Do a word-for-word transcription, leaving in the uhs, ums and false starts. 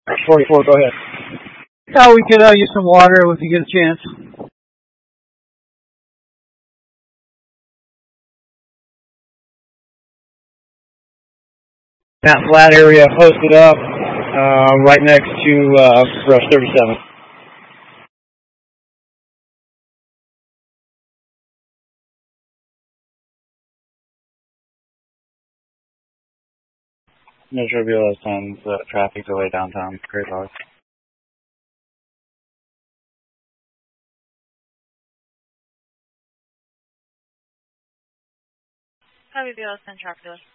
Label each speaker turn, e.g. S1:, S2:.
S1: forty-four, go ahead.
S2: Yeah, we could uh, use some water if we get a chance.
S1: That flat area posted up uh, right next to uh, brush thirty-seven.
S3: No turbulence and uh, traffic delay downtown Great Falls.
S4: Copy, Bureau, send traffic delay.